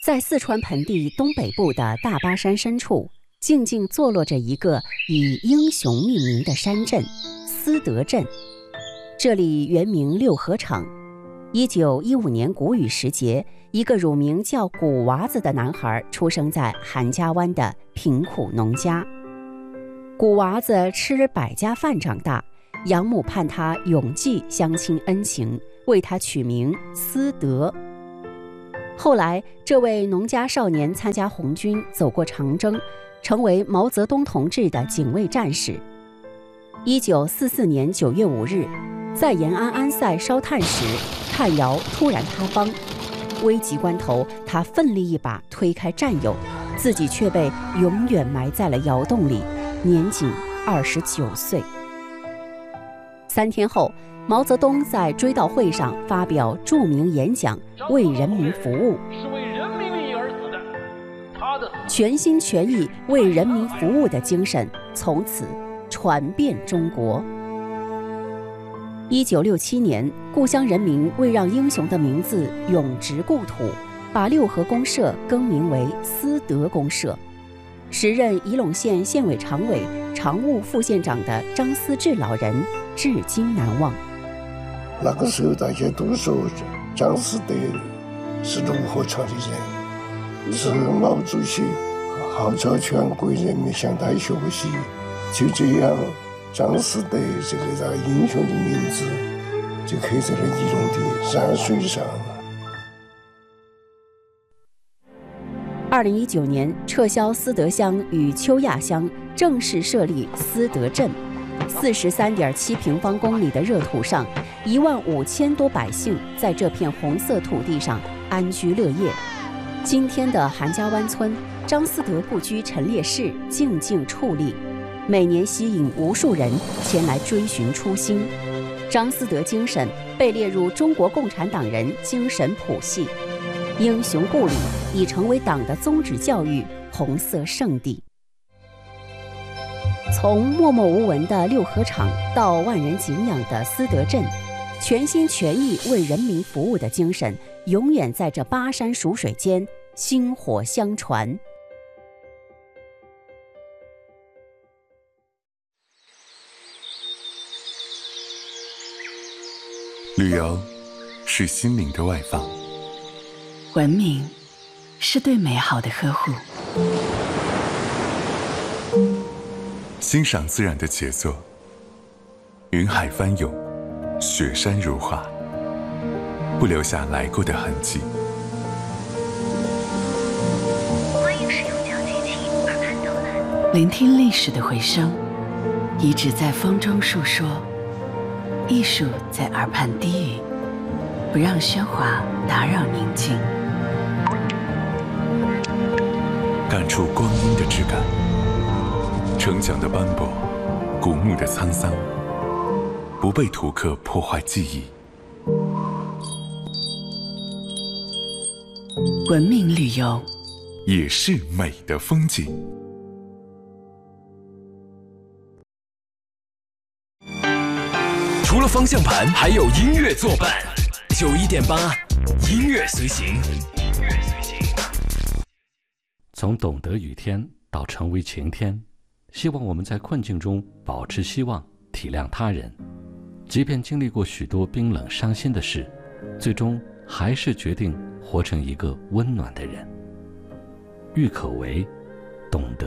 在四川盆地东北部的大巴山深处，静静坐落着一个以英雄命名的山镇——思德镇。这里原名六合场。1915年谷雨时节，一个乳名叫古娃子的男孩出生在韩家湾的贫苦农家。古娃子吃百家饭长大，养母盼他永记乡亲恩情，为他取名思德。后来，这位农家少年参加红军，走过长征，成为毛泽东同志的警卫战士。1944年9月5日，在延安安塞烧炭时，炭窑突然塌方，危急关头，他奋力一把推开战友，自己却被永远埋在了窑洞里，年仅29岁。3天后，毛泽东在追悼会上发表著名演讲，为人民服务， 是为人民名义而死的。他的全心全意为人民服务的精神从此传遍中国。1967年，故乡人民为让英雄的名字永植故土，把六合公社更名为思德公社。时任仪陇县县委常委、常务副县长的张思志老人至今难忘。 那个时候大家都说张思德是六合场的人，是毛主席号召全国人民向他学习。就这样，张思德这个英雄的名字就刻在了仪陇的山水上。 2019年，撤销思德乡与邱亚乡，正式设立思德镇。43.7平方公里的热土上，15000多百姓在这片红色土地上安居乐业。今天的韩家湾村，张思德故居陈列室静静矗立，每年吸引无数人前来追寻初心。张思德精神被列入中国共产党人精神谱系，英雄故里已成为党的宗旨教育红色圣地。从默默无闻的六合场到万人敬仰的思德镇，全心全意为人民服务的精神永远在这巴山蜀水间薪火相传。 旅游是心灵的外放， 文明是对美好的呵护， 欣赏自然的杰作，云海翻涌，雪山如画，不留下来过的痕迹。 欢迎使用脚机器耳畔导览， 聆听历史的回声，遗址在风中述说，艺术在耳畔低语，不让喧哗打扰宁静， 感触光阴的质感，城墙的斑驳，古墓的沧桑，不被图刻破坏记忆。 文明旅游也是美的风景。 除了方向盘，还有音乐作伴。91.8，音乐随行。 从懂得雨天到成为晴天，希望我们在困境中保持希望，体谅他人。即便经历过许多冰冷伤心的事，最终还是决定活成一个温暖的人。郁可唯，懂得。